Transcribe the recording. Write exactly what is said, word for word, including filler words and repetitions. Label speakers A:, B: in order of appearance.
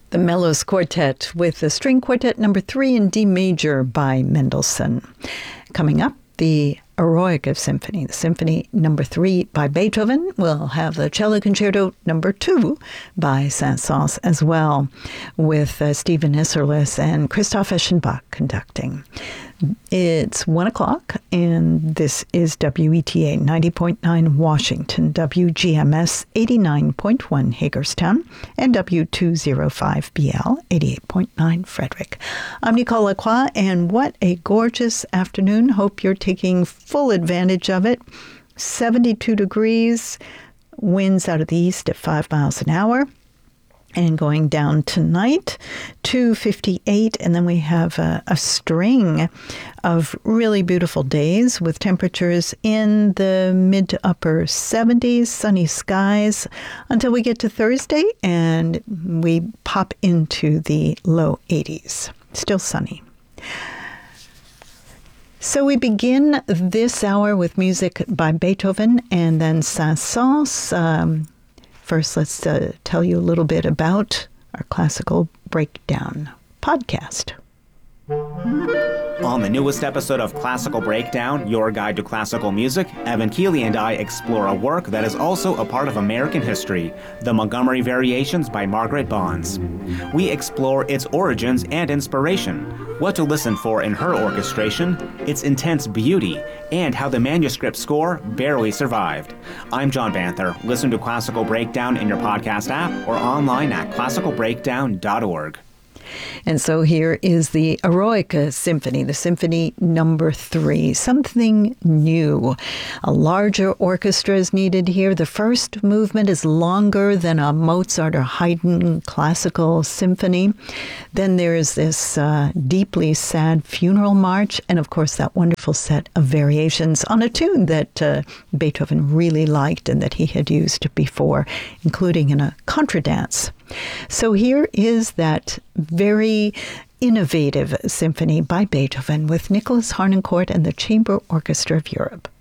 A: The Mellows Quartet with the String Quartet number three in D major by Mendelssohn. Coming up, the Eroica Symphony, the Symphony number three by Beethoven. We'll have the Cello Concerto number two by Saint-Saëns as well, with uh, Stephen Isserlis and Christoph Eschenbach conducting. It's one o'clock, and this is W E T A ninety point nine Washington, W G M S eighty-nine point one Hagerstown, and W two oh five B L eighty-eight point nine Frederick. I'm Nicole Lacroix, and what a gorgeous afternoon. Hope you're taking full advantage of it. seventy-two degrees, winds out of the east at five miles an hour. And going down tonight to fifty-eight, and then we have a, a string of really beautiful days with temperatures in the mid to upper seventies, sunny skies until we get to Thursday, and we pop into the low eighties. Still sunny. So we begin this hour with music by Beethoven and then Saint-Saëns. Um, First, let's uh, tell you a little bit about our Classical Breakdown podcast.
B: On the newest episode of Classical Breakdown, your guide to classical music, Evan Keeley and I explore a work that is also a part of American history, the Montgomery Variations by Margaret Bonds. We explore its origins and inspiration, what to listen for in her orchestration, its intense beauty, and how the manuscript score barely survived. I'm John Banther. Listen to Classical Breakdown in your podcast app or online at classical breakdown dot org.
A: And so here is the Eroica Symphony, the Symphony number three, something new. A larger orchestra is needed here. The first movement is longer than a Mozart or Haydn classical symphony. Then there is this uh, deeply sad funeral march, and of course that wonderful set of variations on a tune that uh, Beethoven really liked and that he had used before, including in a contradance. So here is that very innovative symphony by Beethoven with Nicholas Harnoncourt and the Chamber Orchestra of Europe.